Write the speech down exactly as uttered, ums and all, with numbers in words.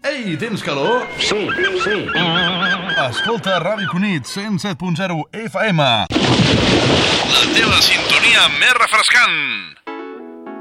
Ei, tens calor? Sí, sí. Escolta Ràdio Cunit, cent set punt zero F M. La teva sintonia més refrescant.